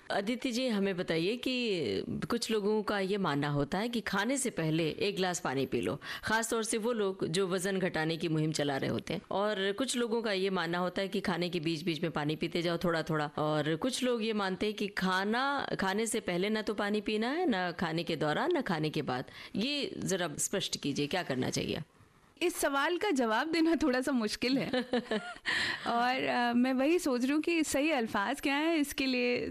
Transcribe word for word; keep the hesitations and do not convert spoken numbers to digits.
अदिति जी, हमें बताइए कि कुछ लोगों का ये मानना होता है कि खाने से पहले एक गिलास पानी पी लो, खास तौर से वो लोग जो वजन घटाने की मुहिम चला रहे होते हैं। और कुछ लोगों का ये मानना होता है कि खाने के बीच बीच में पानी पीते जाओ थोड़ा थोड़ा। और कुछ लोग ये मानते हैं कि खाना खाने से पहले ना तो पानी पीना है, ना खाने के दौरान, ना खाने के बाद। ये जरा स्पष्ट कीजिए, क्या करना चाहिए? इस सवाल का जवाब देना थोड़ा सा मुश्किल है और आ, मैं वही सोच रही हूँ कि सही अल्फाज क्या है इसके लिए